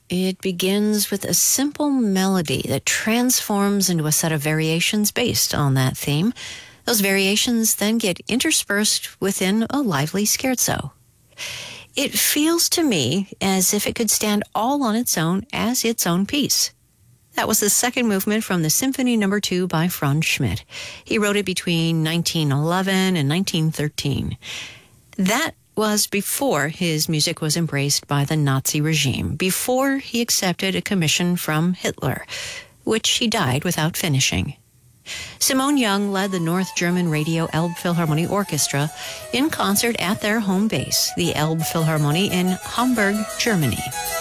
It begins with a simple melody that transforms into a set of variations based on that theme. Those variations then get interspersed within a lively scherzo. It feels to me as if it could stand all on its own as its own piece. That was the second movement from the Symphony No. 2 by Franz Schmidt. He wrote it between 1911 and 1913. That was before his music was embraced by the Nazi regime, before he accepted a commission from Hitler, which he died without finishing. Simone Young led the North German Radio Elbphilharmonie Orchestra in concert at their home base, the Elbphilharmonie in Hamburg, Germany.